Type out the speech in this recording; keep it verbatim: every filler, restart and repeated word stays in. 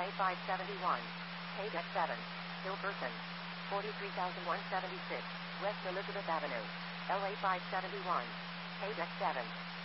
A five seventy-one. Haydeck seven. Hilperson. forty-three thousand one hundred seventy-six. West Elizabeth Avenue. L A five seventy-one. Haydeck seven.